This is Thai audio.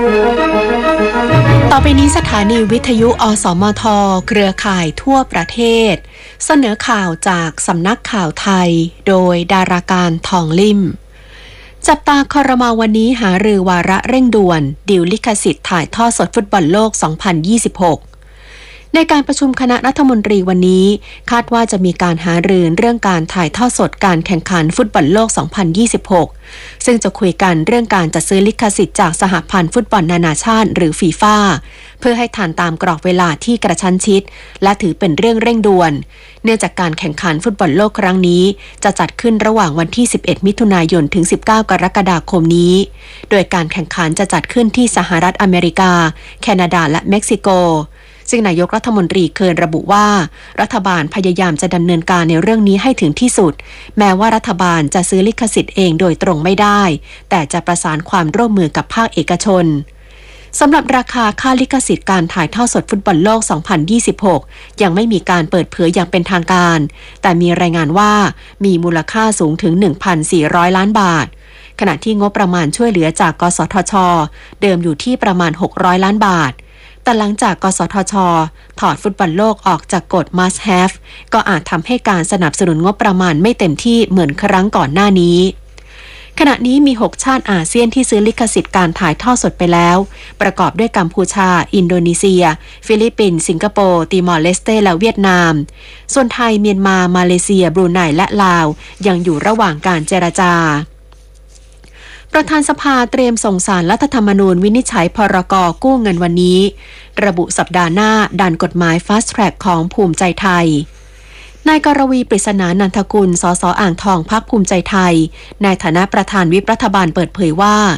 ต่อไปนี้สถานีวิทยุอสมทเครือข่ายทั่วประเทศเสนอข่าวจากสำนักข่าวไทยโดยดาราการทองลิ่มจับตาครม.วันนี้หารือวาระเร่งด่วนดีลลิขสิทธิ์ถ่ายทอดสดฟุตบอลโลก 2026 ในการประชุมคณะรัฐมนตรีวันนี้คาดว่าจะมีการหารือเรื่องการถ่ายทอดสดการแข่งขันฟุตบอลโลก 2026 ซึ่งจะคุยกันเรื่องการจัดซื้อลิขสิทธิ์จากสหพันธ์ฟุตบอลนานาชาติหรือฟีฟ่าเพื่อให้ทันตามกรอบเวลาที่กระชั้นชิดและถือเป็นเรื่องเร่งด่วนเนื่องจากการแข่งขันฟุตบอลโลกครั้งนี้จะจัดขึ้นระหว่างวันที่ 11 มิถุนายน ถึง 19 กรกฎาคมนี้โดยการแข่งขันจะจัดขึ้นที่สหรัฐอเมริกาแคนาดาและเม็กซิโกซึ่งนายกรัฐมนตรีเคยระบุว่ารัฐบาลพยายามจะดำเนินการในเรื่องนี้ให้ถึงที่สุดแม้ว่ารัฐบาลจะซื้อลิขสิทธิ์เองโดยตรงไม่ได้แต่จะประสานความร่วมมือกับภาคเอกชนสำหรับราคาค่าลิขสิทธิ์การถ่ายทอดสดฟุตบอลโลก 2026 ยังไม่มีการเปิดเผยอย่างเป็นทางการแต่มีรายงานว่ามีมูลค่าสูงถึง 1,400 ล้านบาทขณะที่งบประมาณช่วยเหลือจากกสทช.เดิมอยู่ที่ประมาณ600ล้านบาทแต่หลังจากกสทช.ถอดฟุตบอลโลกออกจากกฎ Must Have ก็อาจทำให้การสนับสนุนงบประมาณไม่เต็มที่เหมือนครั้งก่อนหน้านี้ขณะนี้มี 6 ชาติอาเซียนที่ซื้อลิขสิทธิ์การถ่ายทอดสดไปแล้วประกอบด้วยกัมพูชาอินโดนีเซียฟิลิปปินส์สิงคโปร์ติมอร์เลสเตและเวียดนามส่วนไทยเมียนมามาเลเซียบรูไนและลาวยังอยู่ระหว่างการเจรจาประธานสภาเตรียมส่งศาลรัฐธรรมนูญวินิจฉัยพรก.กู้เงินวันนี้ระบุสัปดาห์หน้าดันกฎหมาย Fast Track ของภูมิใจไทยนายกรวีปริศนานันทกุลสส.อ่างทองพรรคภูมิใจไทยในฐานะประธานวิปรัฐบาลเปิดเผยว่า